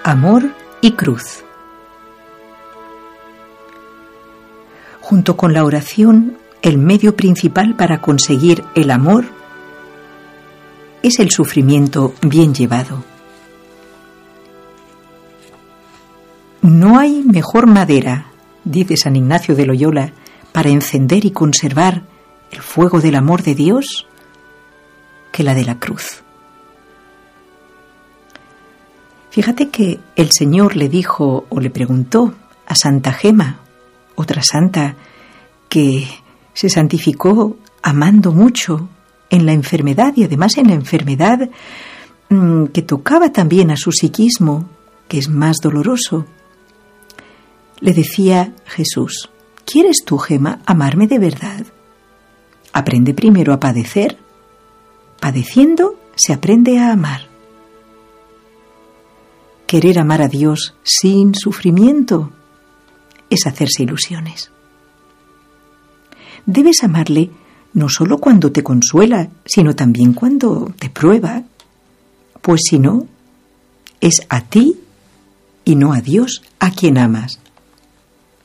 Amor y cruz. Junto con la oración, el medio principal para conseguir el amor es el sufrimiento bien llevado. No hay mejor madera, dice San Ignacio de Loyola, para encender y conservar el fuego del amor de Dios que la de la cruz. Fíjate que el Señor le dijo o le preguntó a Santa Gema, otra santa que se santificó amando mucho en la enfermedad y además en la enfermedad que tocaba también a su psiquismo, que es más doloroso. Le decía Jesús: ¿quieres tú, Gema, amarme de verdad? Aprende primero a padecer. Padeciendo se aprende a amar. Querer amar a Dios sin sufrimiento es hacerse ilusiones. Debes amarle no solo cuando te consuela, sino también cuando te prueba, pues si no, es a ti y no a Dios a quien amas.